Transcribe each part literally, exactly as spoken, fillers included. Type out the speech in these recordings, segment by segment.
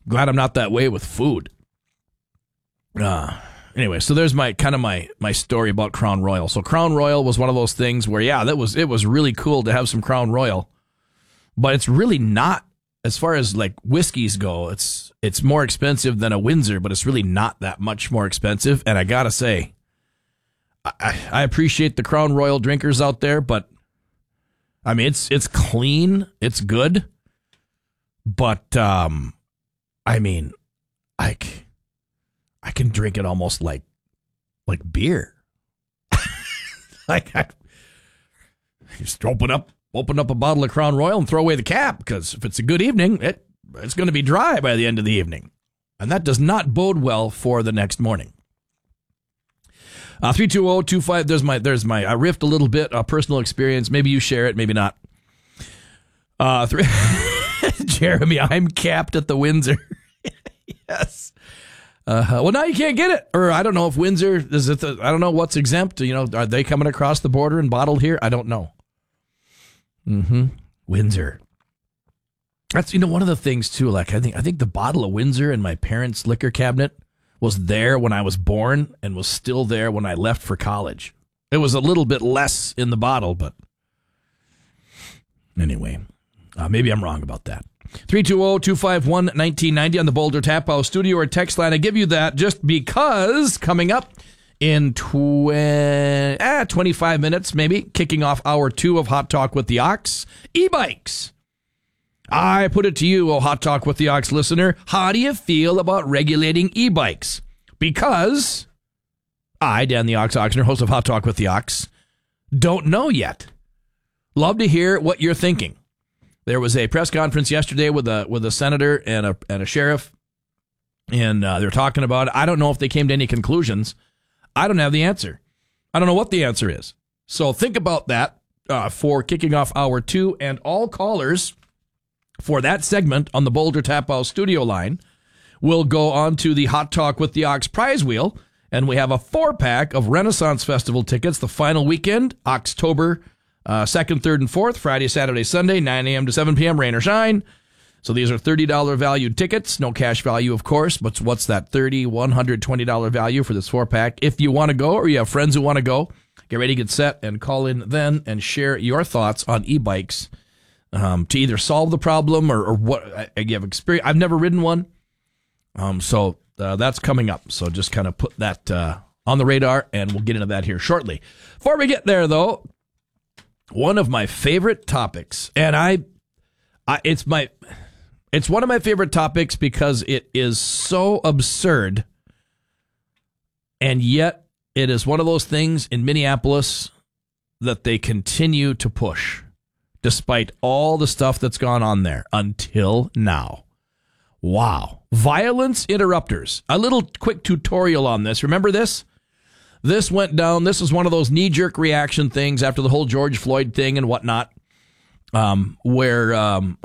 Glad I'm not that way with food. Uh, anyway, so there's my kind of my my story about Crown Royal. So Crown Royal was one of those things where, yeah, that was it was really cool to have some Crown Royal, but it's really not, as far as like whiskeys go, it's it's more expensive than a Windsor, but it's really not that much more expensive. And I gotta say, I, I appreciate the Crown Royal drinkers out there, but I mean it's it's clean, it's good, but um, I mean, like. I can drink it almost like like beer. like I just open up open up a bottle of Crown Royal and throw away the cap, because if it's a good evening, it it's going to be dry by the end of the evening. And that does not bode well for the next morning. Uh, three two zero two five, there's my, there's my, I riffed a little bit, a personal experience. Maybe you share it, maybe not. Uh, three, Jeremy, I'm capped at the Windsor. Yes. Uh, well, now you can't get it. Or I don't know if Windsor, is it the, I don't know what's exempt. You know, are they coming across the border and bottled here? I don't know. Mm-hmm. Windsor. That's, you know, one of the things too, like I think, I think the bottle of Windsor in my parents' liquor cabinet was there when I was born and was still there when I left for college. It was a little bit less in the bottle, but anyway, uh, maybe I'm wrong about that. three two zero two five one one nine nine zero on the Boulder Tap House studio or text line. I give you that just because coming up in tw- ah, twenty-five minutes, maybe, kicking off hour two of Hot Talk with the Ox, e-bikes. I put it to you, oh Hot Talk with the Ox listener, how do you feel about regulating e-bikes? Because I, Dan the Ox Oxner, host of Hot Talk with the Ox, don't know yet. Love to hear what you're thinking. There was a press conference yesterday with a with a senator and a and a sheriff, and uh, they're talking about it. I don't know if they came to any conclusions. I don't have the answer. I don't know what the answer is. So think about that uh, for kicking off hour two, and all callers for that segment on the Boulder Tap House studio line will go on to the Hot Talk with the Ox prize wheel, and we have a four-pack of Renaissance Festival tickets the final weekend, October Uh, second, third, and fourth, Friday, Saturday, Sunday, nine a.m. to seven p.m., rain or shine. So these are thirty dollars valued tickets. No cash value, of course, but what's that thirty dollars, one hundred twenty dollars value for this four-pack? If you want to go or you have friends who want to go, get ready, get set, and call in then and share your thoughts on e-bikes um, to either solve the problem or, or what I, I have experience. I've never ridden one, um, so uh, that's coming up. So just kind of put that uh, on the radar, and we'll get into that here shortly. Before we get there, though, one of my favorite topics, and I, I, it's my, it's one of my favorite topics because it is so absurd, and yet it is one of those things in Minneapolis that they continue to push, despite all the stuff that's gone on there until now. Wow. Violence interrupters. A little quick tutorial on this. Remember this? This went down. This was one of those knee-jerk reaction things after the whole George Floyd thing and whatnot, um, where um,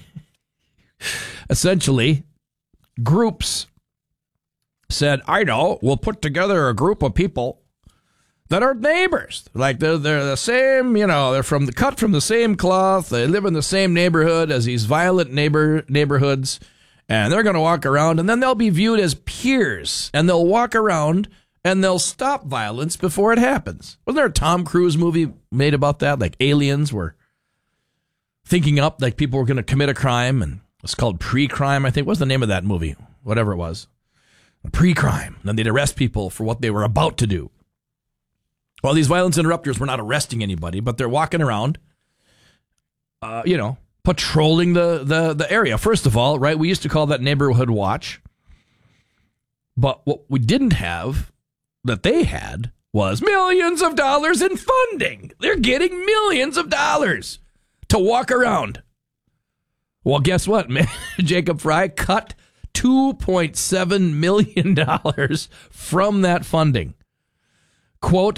essentially groups said, I know, we'll put together a group of people that are neighbors. Like they're, they're the same, you know, they're from the cut from the same cloth. They live in the same neighborhood as these violent neighbor neighborhoods. And they're going to walk around, and then they'll be viewed as peers, and they'll walk around and they'll stop violence before it happens. Wasn't there a Tom Cruise movie made about that? Like aliens were thinking up, like people were going to commit a crime, and it's called Pre-Crime, I think. What's the name of that movie? Whatever it was. Pre-Crime. Then they'd arrest people for what they were about to do. Well, these violence interrupters were not arresting anybody, but they're walking around, uh, you know, patrolling the, the, the area. First of all, right, we used to call that neighborhood watch. But what we didn't have that they had was millions of dollars in funding. They're getting millions of dollars to walk around. Well, guess what? Jacob Fry cut two point seven million dollars from that funding. Quote,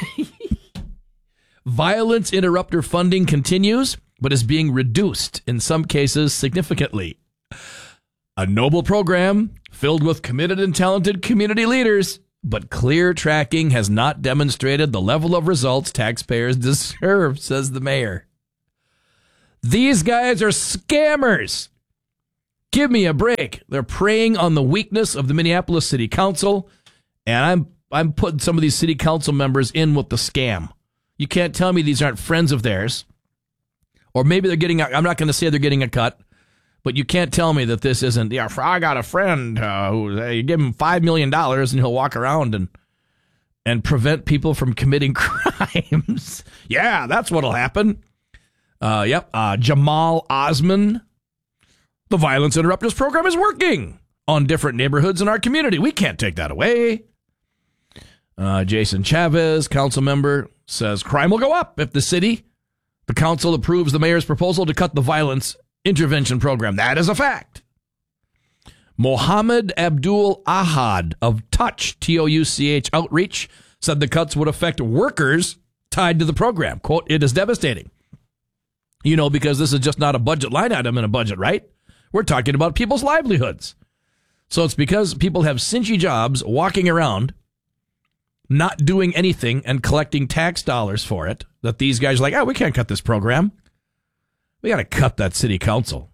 violence interrupter funding continues, but is being reduced in some cases significantly. A noble program filled with committed and talented community leaders, but clear tracking has not demonstrated the level of results taxpayers deserve, says the mayor. These guys are scammers. Give me a break. They're preying on the weakness of the Minneapolis City Council, and I'm I'm putting some of these city council members in with the scam. You can't tell me these aren't friends of theirs. Or maybe they're getting, a, I'm not going to say they're getting a cut, but you can't tell me that this isn't, yeah, I got a friend uh, who, uh, you give him five million dollars and he'll walk around and and prevent people from committing crimes. Yeah, that's what'll happen. Uh, yep, uh, Jamal Osman. The Violence Interrupters program is working on different neighborhoods in our community. We can't take that away. Uh, Jason Chavez, council member, says crime will go up if the city, the council approves the mayor's proposal to cut the violence intervention program. That is a fact. Mohammed Abdul Ahad of Touch, T O U C H Outreach, said the cuts would affect workers tied to the program. Quote, it is devastating. You know, because this is just not a budget line item in a budget, right? We're talking about people's livelihoods. So it's because people have cinchy jobs walking around, not doing anything and collecting tax dollars for it, that these guys are like, oh, we can't cut this program. We got to cut that city council.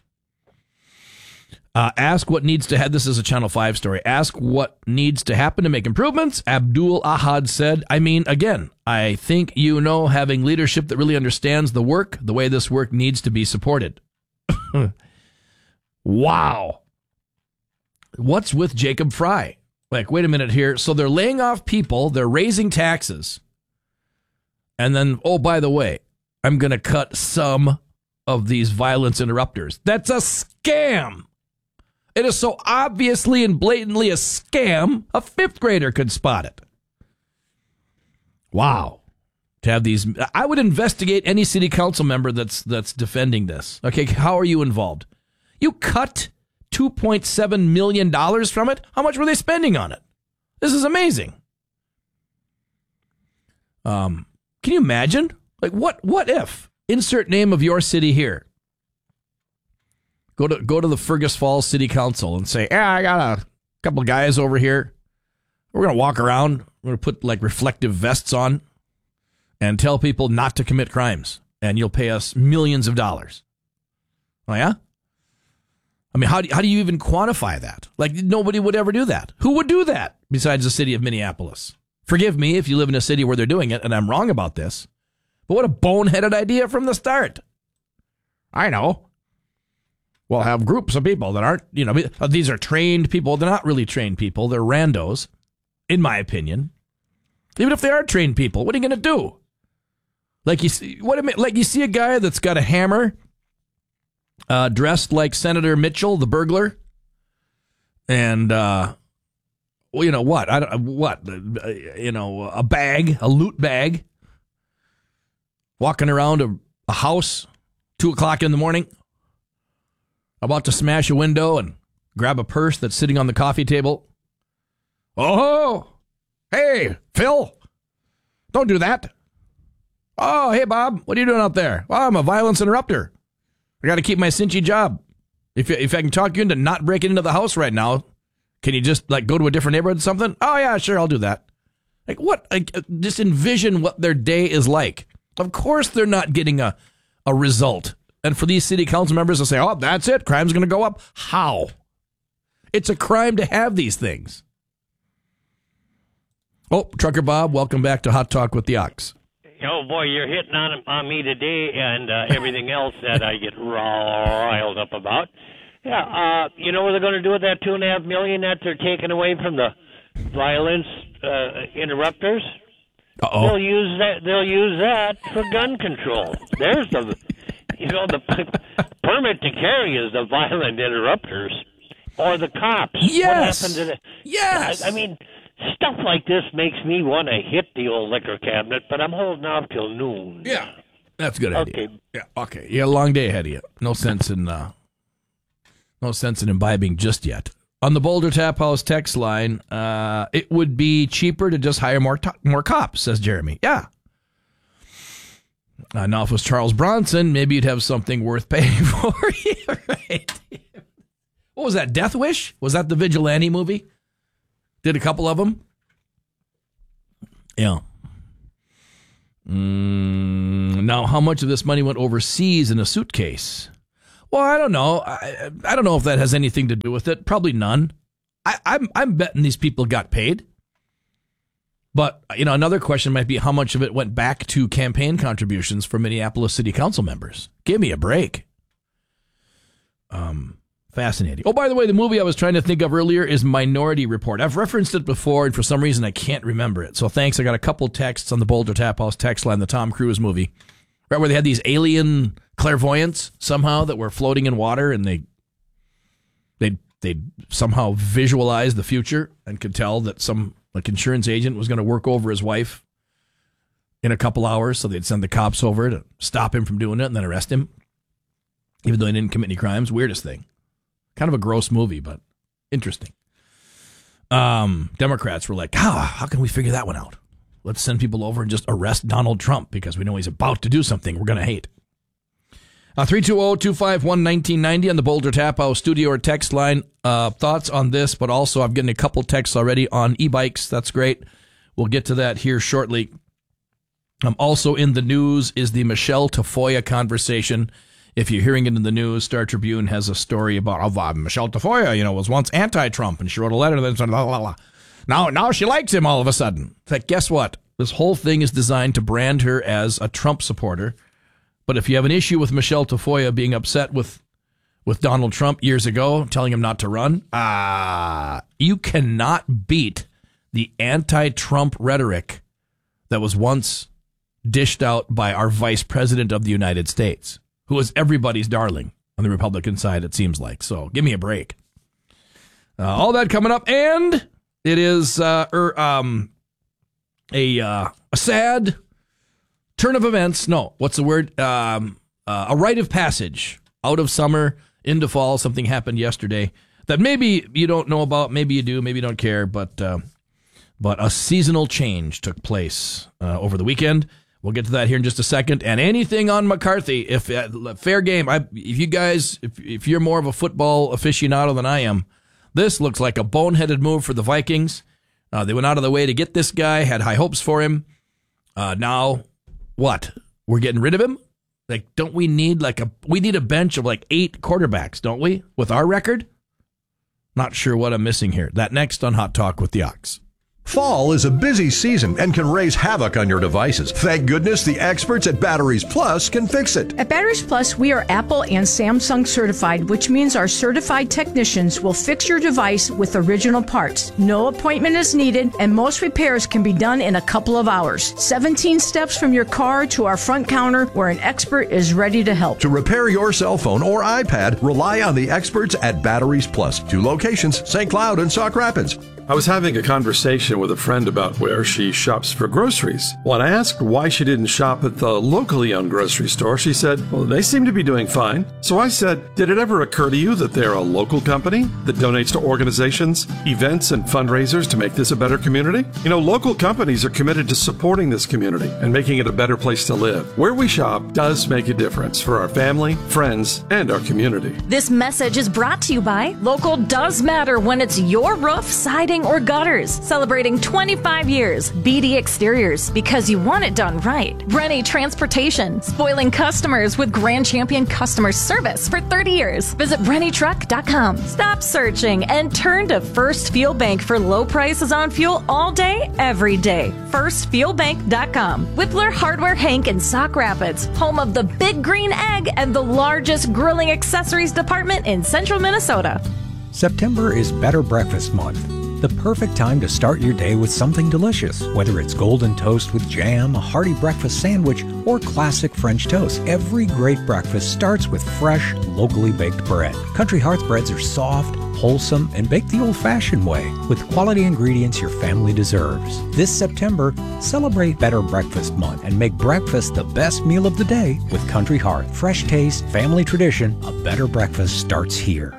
Uh, ask what needs to happen. This is a Channel five story. Ask what needs to happen to make improvements. Abdul Ahad said, I mean, again, I think, you know, having leadership that really understands the work, the way this work needs to be supported. Wow. What's with Jacob Fry? Like, wait a minute here. So they're laying off people. They're raising taxes. And then, oh, by the way, I'm going to cut some of these violence interrupters. That's a scam. It is so obviously and blatantly a scam, a fifth grader could spot it. Wow. To have these, I would investigate any city council member that's that's defending this. Okay, how are you involved? You cut two point seven million dollars from it? How much were they spending on it? This is amazing. Um, can you imagine? Like, what what if? Insert name of your city here. Go to go to the Fergus Falls City Council and say, yeah, I got a couple of guys over here. We're going to walk around. We're going to put, like, reflective vests on and tell people not to commit crimes. And you'll pay us millions of dollars. Oh, yeah? I mean, how do, how do you even quantify that? Like, nobody would ever do that. Who would do that besides the city of Minneapolis? Forgive me if you live in a city where they're doing it, and I'm wrong about this. But what a boneheaded idea from the start. I know. We'll have groups of people that aren't, you know, these are trained people. They're not really trained people. They're randos, in my opinion. Even if they are trained people, what are you going to do? Like you see, what like you see a guy that's got a hammer, uh, dressed like Senator Mitchell, the burglar, and uh, well, you know what? I don't what uh, you know, a bag, a loot bag, walking around a, a house, two o'clock in the morning, about to smash a window and grab a purse that's sitting on the coffee table. Oh, hey, Phil, don't do that. Oh, hey, Bob, what are you doing out there? Well, I'm a violence interrupter. I got to keep my cinchy job. If if I can talk you into not breaking into the house right now, can you just, like, go to a different neighborhood or something? Oh, yeah, sure, I'll do that. Like, what? Like, just envision what their day is like. Of course they're not getting a, a result. And for these city council members to say, oh, that's it, crime's going to go up. How? It's a crime to have these things. Oh, Trucker Bob, welcome back to Hot Talk with the Ox. Oh, boy, you're hitting on on me today and uh, everything else that I get riled up about. Yeah, uh, you know what they're going to do with that two and a half million that they're taking away from the violence uh, interrupters? Uh-oh. They'll use that. They'll use that for gun control. There's the, you know, the permit to carry is the violent interrupters or the cops. Yes. What happened to the? Yes. I, I mean. Stuff like this makes me want to hit the old liquor cabinet, but I'm holding off till noon. Yeah, that's a good idea. Okay. Yeah, okay. You got a long day ahead of you. No sense in uh, no sense in imbibing just yet. On the Boulder Tap House text line, uh, it would be cheaper to just hire more to- more cops, says Jeremy. Yeah. Uh, now, if it was Charles Bronson, maybe you'd have something worth paying for. Right? What was that, Death Wish? Was that the Vigilante movie? Did a couple of them? Yeah. Mm, now, how much of this money went overseas in a suitcase? Well, I don't know. I, I don't know if that has anything to do with it. Probably none. I, I'm I'm betting these people got paid. But, you know, another question might be how much of it went back to campaign contributions for Minneapolis City Council members. Give me a break. Um, fascinating. Oh, by the way, the movie I was trying to think of earlier is Minority Report. I've referenced it before, and for some reason I can't remember it. So thanks. I got a couple texts on the Boulder Tap House text line, the Tom Cruise movie, right where they had these alien clairvoyants somehow that were floating in water, and they they they somehow visualized the future and could tell that some like insurance agent was going to work over his wife in a couple hours, so they'd send the cops over to stop him from doing it and then arrest him, even though he didn't commit any crimes. Weirdest thing. Kind of a gross movie, but interesting. Um, Democrats were like, ah, how can we figure that one out? Let's send people over and just arrest Donald Trump because we know he's about to do something we're going to hate. Uh, three two zero, two five one, one nine nine zero on the Boulder Tap House studio or text line. Uh, thoughts on this, but also I'm getting a couple texts already on e-bikes. That's great. We'll get to that here shortly. Um, also in the news is the Michelle Tafoya conversation. If you're hearing it in the news, Star Tribune has a story about oh, uh, Michelle Tafoya, you know, was once anti-Trump, and she wrote a letter that said, la, la, la. Now, now she likes him all of a sudden. It's like, guess what? This whole thing is designed to brand her as a Trump supporter. But if you have an issue with Michelle Tafoya being upset with with Donald Trump years ago, telling him not to run, ah, uh, you cannot beat the anti-Trump rhetoric that was once dished out by our vice president of the United States, who is everybody's darling on the Republican side, it seems like. So give me a break. Uh, all that coming up, and it is uh, er, um, a uh, a sad turn of events. No, what's the word? Um, uh, a rite of passage out of summer into fall. Something happened yesterday that maybe you don't know about, maybe you do, maybe you don't care, but uh, but a seasonal change took place uh, over the weekend. We'll get to that here in just a second. And anything on McCarthy, if uh, fair game, I, if you guys, if if you're more of a football aficionado than I am, this looks like a boneheaded move for the Vikings. Uh, they went out of the way to get this guy, had high hopes for him. Uh, now, what? We're getting rid of him? Like, don't we need like a we need a bench of like eight quarterbacks, don't we? With our record? Not sure what I'm missing here. That next on Hot Talk with the Ox. Fall is a busy season and can raise havoc on your devices. Thank goodness the experts at Batteries Plus can fix it. At Batteries Plus, we are Apple and Samsung certified, which means our certified technicians will fix your device with original parts. No appointment is needed, and most repairs can be done in a couple of hours. seventeen steps from your car to our front counter where an expert is ready to help. To repair your cell phone or iPad, rely on the experts at Batteries Plus. Two locations, Saint Cloud and Sauk Rapids. I was having a conversation with a friend about where she shops for groceries. When I asked why she didn't shop at the locally owned grocery store, she said, well, they seem to be doing fine. So I said, did it ever occur to you that they're a local company that donates to organizations, events, and fundraisers to make this a better community? You know, local companies are committed to supporting this community and making it a better place to live. Where we shop does make a difference for our family, friends, and our community. This message is brought to you by Local Does Matter when it's your roof, siding, or gutters. Celebrating twenty-five years. B D Exteriors, because you want it done right. Rennie Transportation, spoiling customers with Grand Champion customer service for thirty years. Visit rennie truck dot com. Stop searching and turn to First Fuel Bank for low prices on fuel all day, every day. first fuel bank dot com. Whippler Hardware Hank in Sauk Rapids, home of the Big Green Egg and the largest grilling accessories department in central Minnesota. September is Better Breakfast Month. The perfect time to start your day with something delicious, whether it's golden toast with jam, a hearty breakfast sandwich, or classic French toast. Every great breakfast starts with fresh, locally baked bread. Country Hearth breads are soft, wholesome, and baked the old-fashioned way, with quality ingredients your family deserves. This September, celebrate Better Breakfast Month and make breakfast the best meal of the day with Country Hearth. Fresh taste, family tradition, a better breakfast starts here.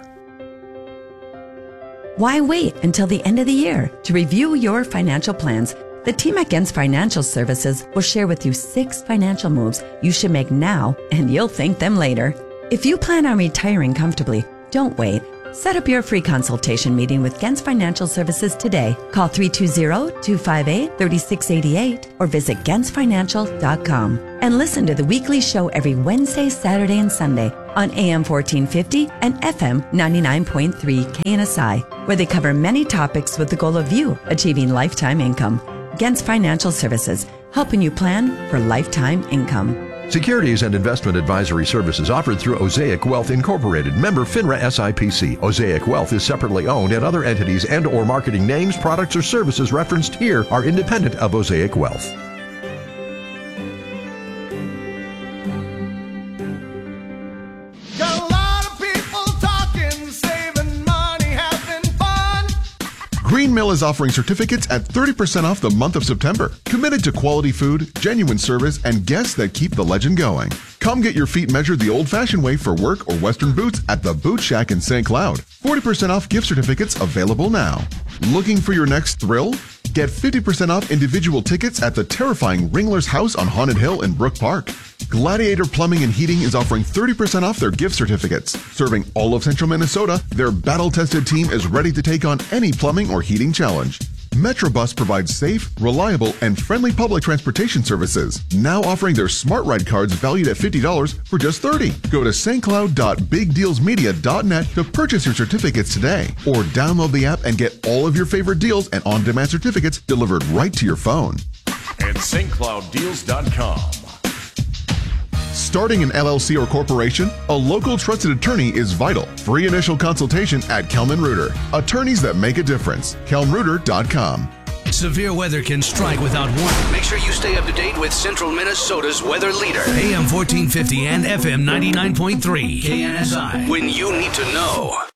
Why wait until the end of the year to review your financial plans? The team at Gens Financial Services will share with you six financial moves you should make now, and you'll thank them later. If you plan on retiring comfortably, don't wait. Set up your free consultation meeting with Gens Financial Services today. Call three two zero, two five eight, three six eight eight or visit gens financial dot com. And listen to the weekly show every Wednesday, Saturday, and Sunday on A M fourteen fifty and F M ninety-nine point three K N S I, where they cover many topics with the goal of you achieving lifetime income. Gens Financial Services, helping you plan for lifetime income. Securities and investment advisory services offered through Osaic Wealth Incorporated, member FINRA S I P C. Osaic Wealth is separately owned, and other entities and or marketing names, products, or services referenced here are independent of Osaic Wealth. Green Mill is offering certificates at thirty percent off the month of September. Committed to quality food, genuine service, and guests that keep the legend going. Come get your feet measured the old-fashioned way for work or Western boots at the Boot Shack in Saint Cloud. forty percent off gift certificates available now. Looking for your next thrill? Get fifty percent off individual tickets at the terrifying Ringler's House on Haunted Hill in Brook Park. Gladiator Plumbing and Heating is offering thirty percent off their gift certificates. Serving all of central Minnesota, their battle-tested team is ready to take on any plumbing or heating challenge. Metrobus provides safe, reliable, and friendly public transportation services. Now offering their Smart Ride cards valued at fifty dollars for just thirty dollars. Go to s t cloud dot big deals media dot net to purchase your certificates today. Or download the app and get all of your favorite deals and on-demand certificates delivered right to your phone. At s t cloud deals dot com. Starting an L L C or corporation, a local trusted attorney is vital. Free initial consultation at Kelman Reuter. Attorneys that make a difference. kelm reuter dot com. Severe weather can strike without warning. Make sure you stay up to date with Central Minnesota's weather leader. A M fourteen fifty and F M ninety-nine point three K N S I. When you need to know.